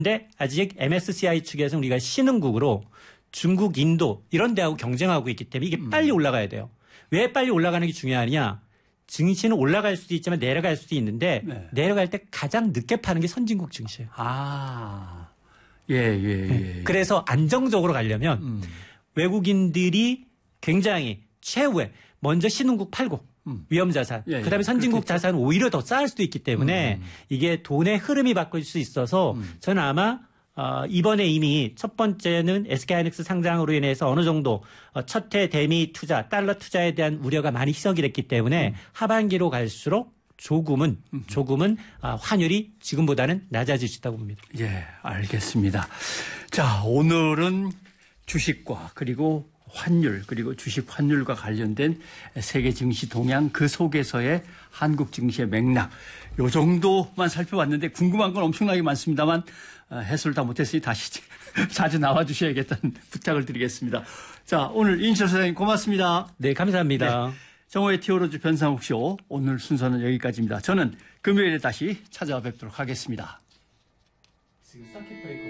근데 아직 MSCI 측에서 우리가 신흥국으로 중국, 인도 이런 데하고 경쟁하고 있기 때문에 이게 빨리 올라가야 돼요. 왜 빨리 올라가는 게 중요하냐? 증시는 올라갈 수도 있지만 내려갈 수도 있는데 네. 내려갈 때 가장 늦게 파는 게 선진국 증시예요. 예. 그래서 안정적으로 가려면 외국인들이 굉장히 최후에 먼저 신흥국 팔고 위험자산, 그다음에 선진국 자산은 오히려 더 쌓을 수도 있기 때문에 이게 돈의 흐름이 바뀔 수 있어서 저는 아마 이번에 이미 첫 번째는 SK하이닉스 상장으로 인해서 어느 정도 첫해 대미 투자, 달러 투자에 대한 우려가 많이 희석이 됐기 때문에 하반기로 갈수록 조금은 환율이 지금보다는 낮아질 수 있다고 봅니다. 예, 알겠습니다. 자, 오늘은 주식과 그리고 환율 그리고 주식 환율과 관련된 세계 증시 동향 그 속에서의 한국 증시의 맥락 요 정도만 살펴봤는데 궁금한 건 엄청나게 많습니다만 해설을 다 못했으니 다시 자주 나와 주셔야겠다는 부탁을 드리겠습니다. 자, 오늘 인철 소장님 고맙습니다. 네, 감사합니다. 네, 정호의 티오로즈 변상욱쇼 오늘 순서는 여기까지입니다. 저는 금요일에 다시 찾아와 뵙도록 하겠습니다. 지금 서킷 브레이크